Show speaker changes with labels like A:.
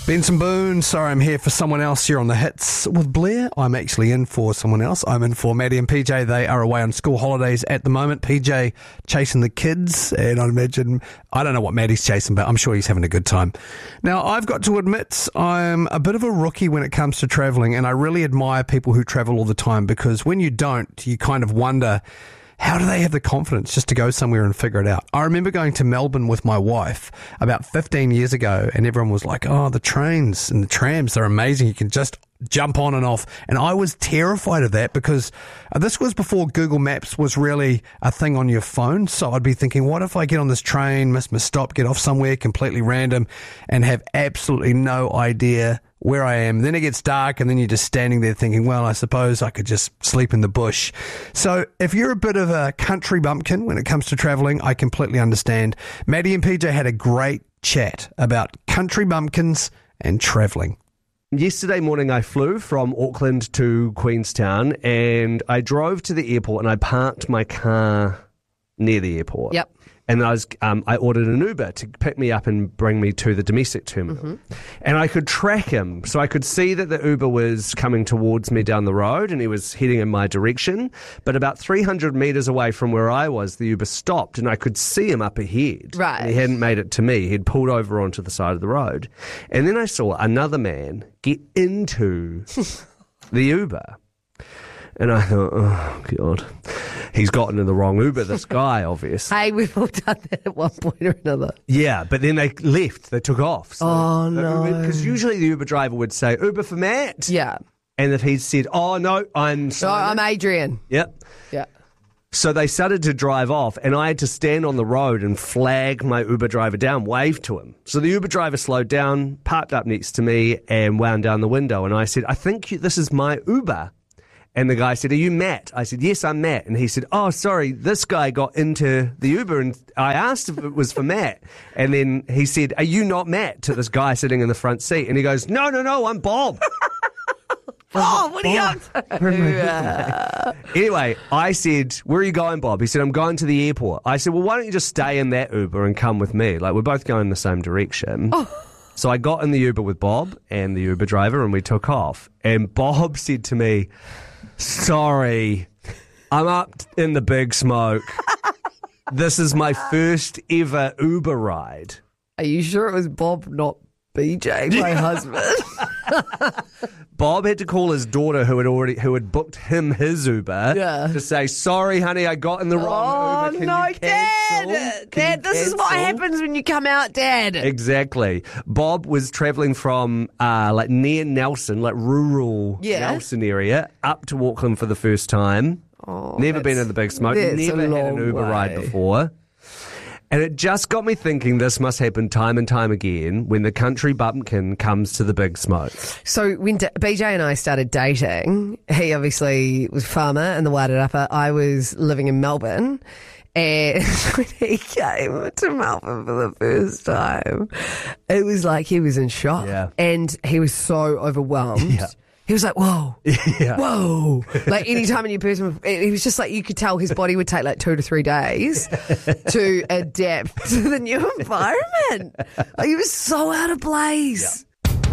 A: Benson Boone, sorry I'm here for someone else here on the hits with Blair. I'm actually in for someone else. I'm in for Maddie and PJ. They are away on school holidays at the moment. PJ chasing the kids, and I imagine, I don't know what Maddie's chasing, but I'm sure he's having a good time. Now, I've got to admit, I'm a bit of a rookie when it comes to travelling, and I really admire people who travel all the time, because when you don't, you kind of wonder, how do they have the confidence just to go somewhere and figure it out? I remember going to Melbourne with my wife about 15 years ago, and everyone was like, oh, the trains and the trams, they're amazing. You can just jump on and off. And I was terrified of that, because this was before Google Maps was really a thing on your phone. So I'd be thinking, what if I get on this train, miss my stop, get off somewhere completely random, and have absolutely no idea where I am. Then it gets dark, and then you're just standing there thinking, well, I suppose I could just sleep in the bush. So if you're a bit of a country bumpkin when it comes to travelling, I completely understand. Maddie and PJ had a great chat about country bumpkins and travelling.
B: Yesterday morning, I flew from Auckland to Queenstown, and I drove to the airport, and I parked my car near the airport.
C: Yep.
B: And I ordered an Uber to pick me up and bring me to the domestic terminal. Mm-hmm. And I could track him. So I could see that the Uber was coming towards me down the road, and he was heading in my direction. But about 300 metres away from where I was, the Uber stopped, and I could see him up ahead.
C: Right.
B: And he hadn't made it to me. He'd pulled over onto the side of the road. And then I saw another man get into the Uber. And I thought, oh, God, he's gotten in the wrong Uber, this guy, obviously.
C: Hey, we've all done that at one point or another.
B: Yeah, but then they left. They took off. So
C: no.
B: Because usually the Uber driver would say, Uber for Matt.
C: Yeah.
B: And if he'd said, oh, no, I'm Simon.
C: No, I'm Adrian.
B: Yep.
C: Yeah.
B: So they started to drive off, and I had to stand on the road and flag my Uber driver down, wave to him. So the Uber driver slowed down, parked up next to me, and wound down the window. And I said, I think this is my Uber. And the guy said, are you Matt? I said, yes, I'm Matt. And he said, oh, sorry, this guy got into the Uber, and I asked if it was for Matt. And then he said, are you not Matt? To this guy sitting in the front seat. And he goes, no, I'm Bob.
C: Oh, what are you up to?
B: Anyway, I said, where are you going, Bob? He said, I'm going to the airport. I said, well, why don't you just stay in that Uber and come with me? Like, we're both going in the same direction. Oh. So I got in the Uber with Bob and the Uber driver, and we took off. And Bob said to me, sorry, I'm up in the big smoke. This is my first ever Uber ride.
C: Are you sure it was Bob, not BJ, my husband?
B: Bob had to call his daughter, who had booked him his Uber, to say, sorry, honey, I got in the wrong Uber. Can
C: no,
B: you cancel?
C: Dad, this is what happens when you come out, Dad.
B: Exactly. Bob was travelling from like near Nelson, like rural Nelson area, up to Auckland for the first time.
C: Oh,
B: never been in the big smoke. Never had an Uber ride before. And it just got me thinking this must happen time and time again when the country bumpkin comes to the big smoke.
C: So when BJ and I started dating, he obviously was a farmer in the Wairarapa. I was living in Melbourne. And when he came to Melbourne for the first time, it was like he was in shock.
B: Yeah.
C: And he was so overwhelmed. Yeah. He was like, whoa, whoa. Like anytime a new person, he was just like, you could tell his body would take like 2 to 3 days to adapt to the new environment. Like he was so out of place.